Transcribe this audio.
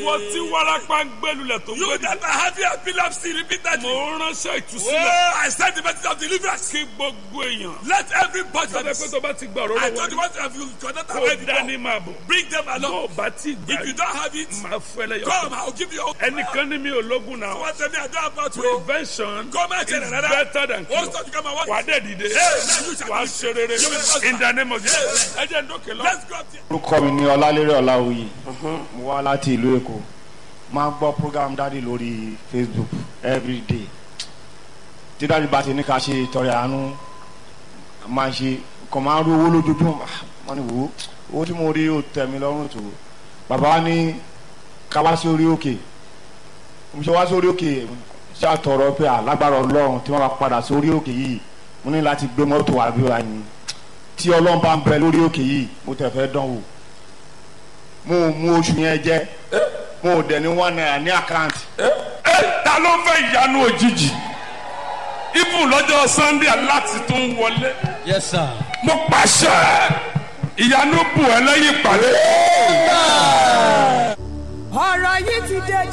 ìwọ tí wárápá ń gbẹlulẹ̀ tó You that are having epilepsy repeatedly. mo ránṣẹ́ ìtúsílẹ̀. Oh, I send the message of deliverance. kí gbogbo èèyàn. Let everybody. sọ́dọ̀ pé tó bá ti gbà ọ̀rọ̀ I lọ́wọ́ told you what have you cannot have kó it dání before. máa bọ̀. Bring them tó o along. bá ti gbà If you don't have it, máa fún ẹlẹ́yọ̀. come, I'll give you. ẹnìkan ní mi ò lógun náà. What tell me I don't about to. prevention Come and tell is another. better than What's cure. that? Come and watch. wà á dẹ̀ dìde. wà á ṣe rere. in the name of Jesus. ẹ jẹ́ ń dókè lọ. Let's go up there. orúkọ mi ní ọlálérè ọláwuyì mo wá láti ìlú èkó máa ń gbọ́ program dáàdì lórí Facebook everyday tí dáàdì bá ti ní ká ṣe ìtọrẹ àánú máa ṣe kàn máa ń rí owó lójoojúmọ́ wọ́n ní wò ó owó tí mo rí ó tẹ́ mi lọ́rùn tó bàbá wa ní ká wá sí orí òkè mo ṣe wá sórí òkè ṣàtọrọ pé alágbára Ọlọ́run tí wọ́n bá padà sórí òkè yìí mo ní láti gbé mọ́tò àbíwá yìí tí Ọlọ́run bá ń bẹ lórí òkè yìí mo tẹ̀ fẹ́ dánwò mo mú oṣù yẹn jẹ mo dẹ̀ ní $1 ní àkáǹtì. ta ló fẹ́ ìyanu òjijì ibùn lọ́jọ́ Sunday aláti tó ń wọlé. Yes, sir. mo pàṣẹ ìyanu bù ẹ lẹ́yìn ìpàdé. ọ̀rọ̀ yìí ti dé